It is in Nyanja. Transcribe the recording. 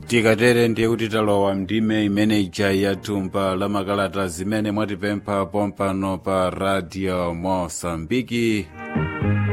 tikatere ndiye kuti talowa ndime imene ija yathumba la makalata zimene mwatipempha pompano pa Radio Mosambiki.